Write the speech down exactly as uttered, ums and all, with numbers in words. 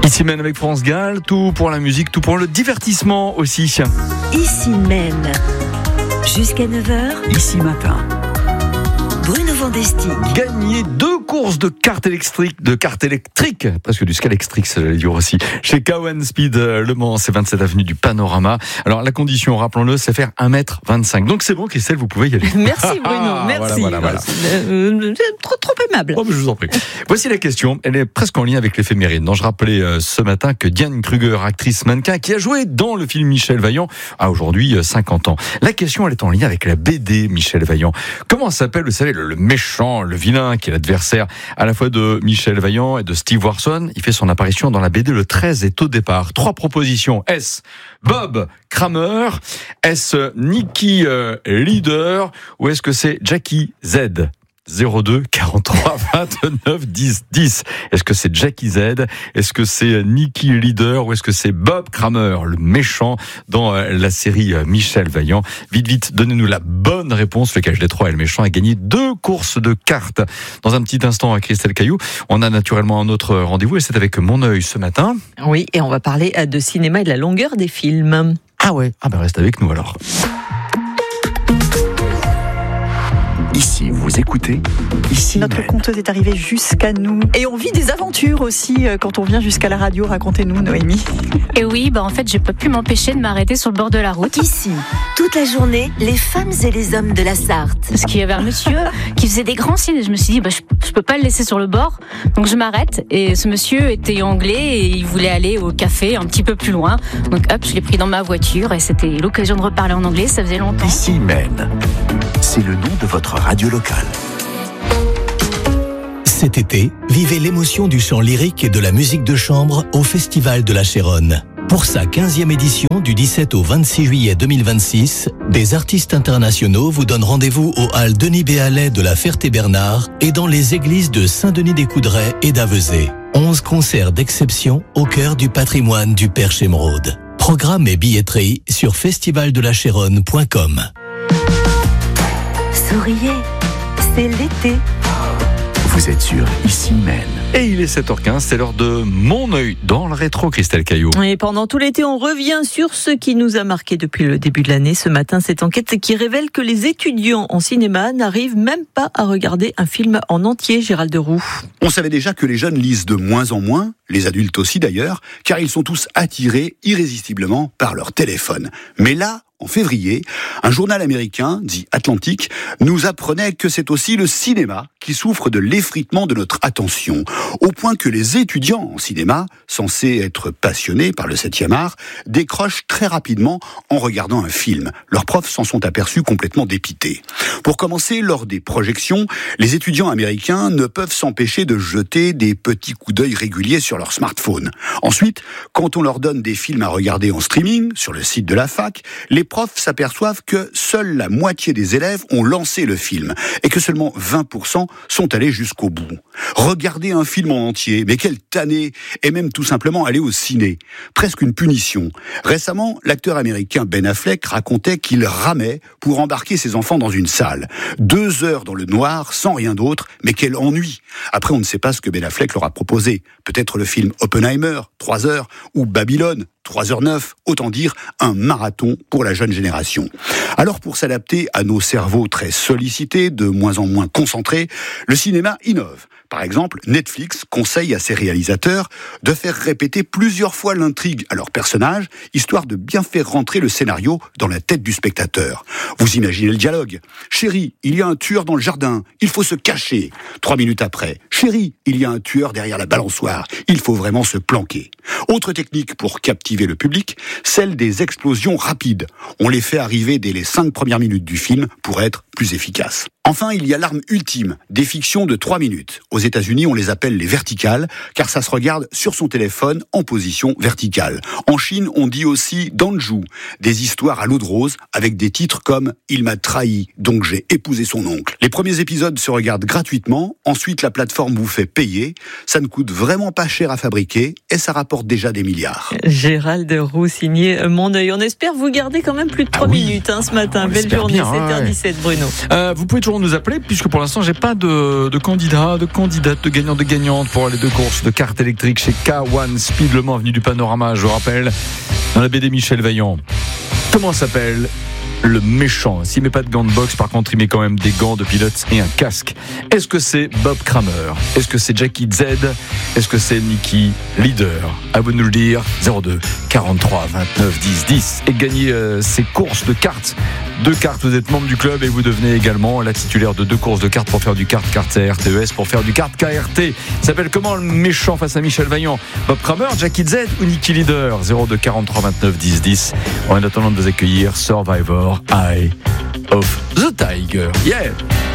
Ici même avec France Gall, tout pour la musique, tout pour le divertissement aussi. Ici même, jusqu'à neuf heures, Ici matin. Bruno Vandestick. Gagner deux courses de cartes électriques, de cartes électriques, presque du Scalextric, ça j'allais dire aussi, chez Cowen Speed Le Mans, c'est vingt-sept avenue du Panorama. Alors la condition, rappelons-le, c'est faire un mètre vingt-cinq. Donc c'est bon, Christelle, vous pouvez y aller. Merci Bruno, Ah, merci. Voilà, voilà, voilà. Euh, trop, trop aimable. Oh, mais je vous en prie. Voici la question, elle est presque en lien avec l'éphéméride. Donc je rappelais euh, ce matin que Diane Kruger, actrice mannequin, qui a joué dans le film Michel Vaillant, a aujourd'hui euh, cinquante ans. La question, elle est en lien avec la B D Michel Vaillant. Comment s'appelle, vous savez, le, le méchant, le vilain, qui est l'adversaire à la fois de Michel Vaillant et de Steve Warson? Il fait son apparition dans la B D Le treize est au départ. Trois propositions. Est-ce Bob Kramer? Est-ce Nicky euh, Leader? Ou est-ce que c'est Jackie Z? zéro deux quarante-trois vingt-neuf dix dix. Est-ce que c'est Jackie Z? Est-ce que c'est Nicky Leader? Ou est-ce que c'est Bob Kramer, le méchant dans la série Michel Vaillant? Vite, vite, donnez-nous la bonne réponse. Le Cache des Trois et le méchant a gagné deux courses de cartes. Dans un petit instant, à Christelle Caillou, on a naturellement un autre rendez-vous et c'est avec Mon Œil ce matin. Oui, et on va parler de cinéma et de la longueur des films. Ah ouais, ah ben reste avec nous alors. Ici, vous écoutez, ici Notre même. conteuse est arrivée jusqu'à nous. Et on vit des aventures aussi euh, quand on vient jusqu'à la radio. Racontez-nous, Noémie. Et oui, bah en fait, j'ai pas pu m'empêcher de m'arrêter sur le bord de la route. Ici, toute la journée, les femmes et les hommes de la Sarthe. Parce qu'il y avait un monsieur qui faisait des grands signes. Et je me suis dit, bah, je, je peux pas le laisser sur le bord. Donc je m'arrête. Et ce monsieur était anglais et il voulait aller au café un petit peu plus loin. Donc hop, je l'ai pris dans ma voiture et c'était l'occasion de reparler en anglais. Ça faisait longtemps. Ici même. C'est le nom de votre radio locale. Cet été, vivez l'émotion du chant lyrique et de la musique de chambre au Festival de la Chéronne. Pour sa quinzième édition du dix-sept au vingt-six juillet deux mille vingt-six, des artistes internationaux vous donnent rendez-vous au hall Denis Béalet de la Ferté-Bernard et dans les églises de Saint-Denis-des-Coudrais et d'Avezé. onze concerts d'exception au cœur du patrimoine du Perche Émeraude. Programme et billetterie sur festival de la chéronne point com. Souriez, c'est l'été. Vous êtes sur Ici même. Et il est sept heures quinze, c'est l'heure de Mon Œil dans le rétro, Christelle Caillou. Et pendant tout l'été, on revient sur ce qui nous a marqué depuis le début de l'année. Ce matin, cette enquête qui révèle que les étudiants en cinéma n'arrivent même pas à regarder un film en entier, Gérald Roux. On savait déjà que les jeunes lisent de moins en moins, les adultes aussi d'ailleurs, car ils sont tous attirés irrésistiblement par leur téléphone. Mais là, en février, un journal américain, dit Atlantic, nous apprenait que c'est aussi le cinéma qui souffre de l'effritement de notre attention, au point que les étudiants en cinéma, censés être passionnés par le septième art, décrochent très rapidement en regardant un film. Leurs profs s'en sont aperçus complètement dépités. Pour commencer, lors des projections, les étudiants américains ne peuvent s'empêcher de jeter des petits coups d'œil réguliers sur leur smartphone. Ensuite, quand on leur donne des films à regarder en streaming, sur le site de la fac, les profs s'aperçoivent que seule la moitié des élèves ont lancé le film et que seulement vingt pour cent sont allés jusqu'au bout. Regarder un film en entier, mais quelle tannée, et même tout simplement aller au ciné. Presque une punition. Récemment, l'acteur américain Ben Affleck racontait qu'il ramait pour embarquer ses enfants dans une salle. Deux heures dans le noir, sans rien d'autre, mais quel ennui. Après, on ne sait pas ce que Ben Affleck leur a proposé. Peut-être le film Oppenheimer, trois heures, ou Babylone, trois heures neuf, autant dire un marathon pour la jeune génération. Alors pour s'adapter à nos cerveaux très sollicités, de moins en moins concentrés, le cinéma innove. Par exemple, Netflix conseille à ses réalisateurs de faire répéter plusieurs fois l'intrigue à leurs personnages, histoire de bien faire rentrer le scénario dans la tête du spectateur. Vous imaginez le dialogue. « Chérie, il y a un tueur dans le jardin, il faut se cacher. » Trois minutes après, « Chérie, il y a un tueur derrière la balançoire, il faut vraiment se planquer. » Autre technique pour captiver le public, celle des explosions rapides. On les fait arriver dès les cinq premières minutes du film pour être plus efficaces. Enfin, il y a l'arme ultime, des fictions de trois minutes. Aux États-Unis, on les appelle les verticales, car ça se regarde sur son téléphone en position verticale. En Chine, on dit aussi danju, des histoires à l'eau de rose, avec des titres comme « Il m'a trahi, donc j'ai épousé son oncle ». Les premiers épisodes se regardent gratuitement, ensuite la plateforme vous fait payer. Ça ne coûte vraiment pas cher à fabriquer, et ça rapporte déjà des milliards. Gérald Roux, signé Mon Œil. On espère vous garder quand même plus de trois Ah oui. minutes hein, ce matin. On Belle l'espère journée, bien, sept heures dix-sept, ouais. Bruno. Euh, vous pouvez toujours pour nous appeler, puisque pour l'instant, j'ai pas de, de candidat, de candidate, de gagnant, de gagnante pour les deux courses de cartes électriques chez K un Speed Le Mans, avenue du Panorama, je rappelle, dans la B D Michel Vaillant. Comment s'appelle le méchant? S'il met pas de gants de boxe, par contre, il met quand même des gants de pilote et un casque. Est-ce que c'est Bob Kramer? Est-ce que c'est Jackie Z? Est-ce que c'est Nicky Leader? À vous de nous le dire. zéro deux quarante-trois vingt-neuf dix dix. Et gagner euh, ces courses de cartes. Deux cartes, vous êtes membre du club et vous devenez également la titulaire de deux courses de cartes pour faire du kart, kart R T E S, pour faire du kart K R T. Il s'appelle comment le méchant face à Michel Vaillant? Bob Kramer, Jackie Z ou Nicky Leader? zéro deux quarante-trois vingt-neuf dix dix. En attendant de vous accueillir, Survivor, Eye of the Tiger. Yeah!